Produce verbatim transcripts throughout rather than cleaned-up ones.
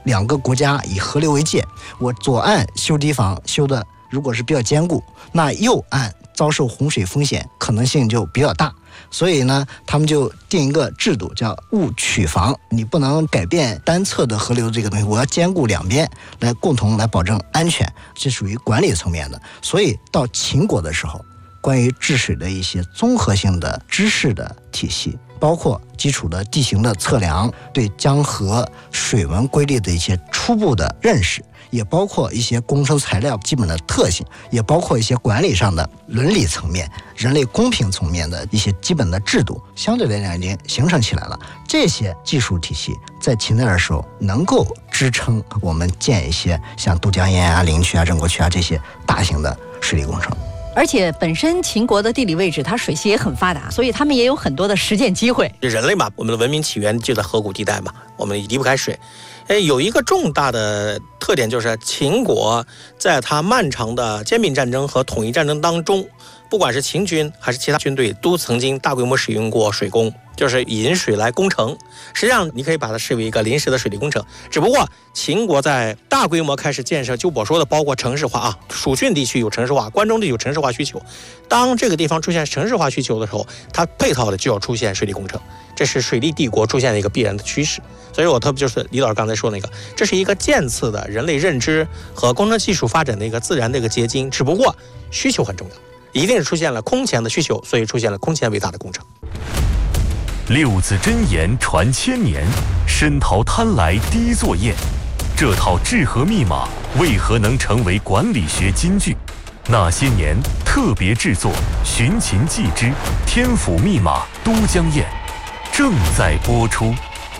两个国家以河流为界，我左岸修堤防修的如果是比较坚固，那右岸遭受洪水风险可能性就比较大。所以呢，他们就定一个制度叫务曲防，你不能改变单侧的河流这个东西，我要兼顾两边来共同来保证安全，这属于管理层面的。所以到秦国的时候，关于治水的一些综合性的知识的体系，包括基础的地形的测量，对江河水文规律的一些初步的认识，也包括一些工程材料基本的特性，也包括一些管理上的伦理层面、人类公平层面的一些基本的制度，相对来讲已经形成起来了。这些技术体系在秦代的时候能够支撑我们建一些像都江堰啊、灵渠啊、郑国渠啊这些大型的水利工程。 而且本身秦国的地理位置，它水系也很发达，所以他们也有很多的实践机会。 人类嘛，我们的文明起源就在河谷地带嘛，我们离不开水。哎，有一个重大的特点就是秦国在它漫长的兼并战争和统一战争当中，不管是秦军还是其他军队，都曾经大规模使用过水工，就是引水来攻城。实际上你可以把它视为一个临时的水利工程，只不过秦国在大规模开始建设，就我说的包括城市化啊，蜀郡地区有城市化，关中地有城市化需求。当这个地方出现城市化需求的时候，它配套的就要出现水利工程，这是水利帝国出现的一个必然的趋势。所以我特别就是李老师刚才说那个，这是一个渐次的人类认知和工程技术发展的一个自然的一个结晶，只不过需求很重要，一定是出现了空前的需求，所以出现了空前伟大的工程。 六字真言传千年，深陶贪来低作业。这套治河密码为何能成为管理学金句？那些年特别制作《寻秦记之天府密码都江堰》正在播出。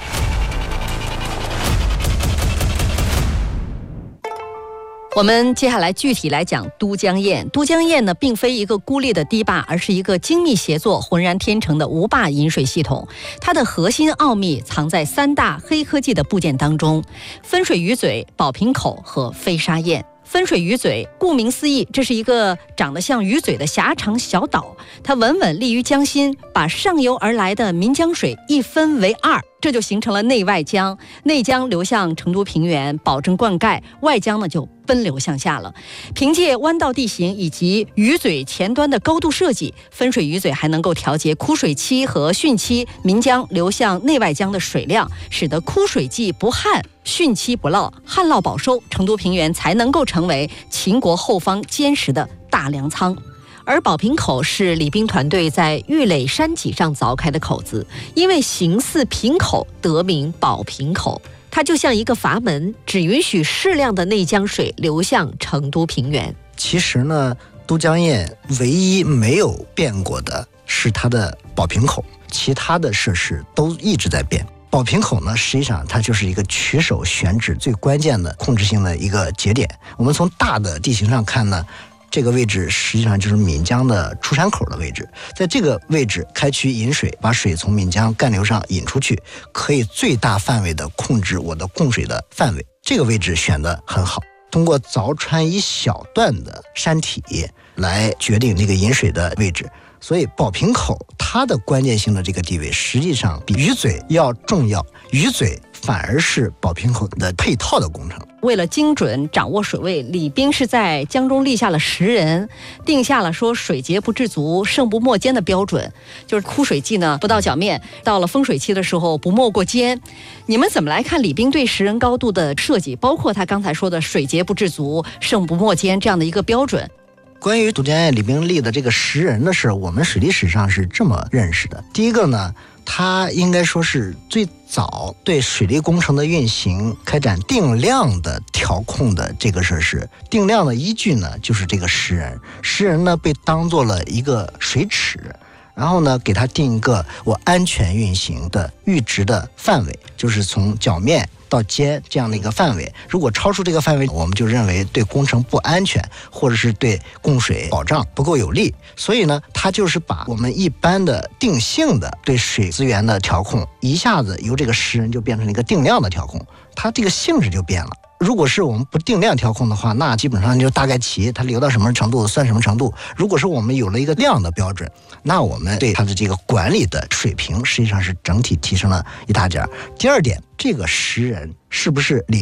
我们接下来具体来讲都江堰。都江堰呢，并非一个孤立的堤坝，而是一个精密协作、浑然天成的无坝引水系统。它的核心奥秘藏在三大黑科技的部件当中：分水鱼嘴、宝瓶口和飞沙堰。分水鱼嘴，顾名思义，这是一个长得像鱼嘴的狭长小岛，它稳稳立于江心，把上游而来的岷江水一分为二，这就形成了内外江。内江流向成都平原，保证灌溉；外江呢就奔流向下了。凭借弯道地形以及鱼嘴前端的高度设计，分水鱼嘴还能够调节枯水期和汛期岷江流向内外江的水量，使得枯水季不旱，汛期不涝，旱涝保收，成都平原才能够成为秦国后方坚实的大粮仓。 而宝瓶口是李冰团队在玉垒山脊上凿开的口子，因为形似瓶口，得名宝瓶口。它就像一个阀门，只允许适量的内江水流向成都平原。 其实呢，都江堰唯一没有变过的是它的宝瓶口，其他的设施都一直在变。宝瓶口呢，实际上它就是一个取手选址最关键的控制性的一个节点。我们从大的地形上看呢，这个位置实际上就是岷江的出山口的位置，在这个位置开渠引水，把水从岷江干流上引出去，可以最大范围的控制我的供水的范围。这个位置选得很好，通过凿穿一小段的山体来决定这个引水的位置。所以宝瓶口它的关键性的这个地位实际上比鱼嘴要重要，鱼嘴反而是宝瓶口的配套的工程。 为了精准掌握水位，李冰是在江中立下了十人，定下了说水节不至足，胜不没肩的标准，就是枯水季呢不到脚面，到了丰水期的时候不没过肩。你们怎么来看李冰对十人高度的设计，包括他刚才说的水节不至足，胜不没肩这样的一个标准？ 关于都江堰李冰立的这个十人的事，我们水利史上是这么认识的。第一个呢，它应该说是最早对水利工程的运行开展定量的调控的这个设施。定量的依据呢，就是这个十人。十人呢被当做了一个水尺，然后呢给它定一个我安全运行的阈值的范围，就是从脚面到肩这样的一个范围。如果超出这个范围，我们就认为对工程不安全，或者是对供水保障不够有利。所以呢，它就是把我们一般的定性的对水资源的调控，一下子由这个十人就变成了一个定量的调控，它这个性质就变了。如果是我们不定量调控的话，那基本上就大概齐，它流到什么程度算什么程度。如果是我们有了一个量的标准，那我们对它的这个管理的水平实际上是整体提升了一大截。第二点，这个十人是不是李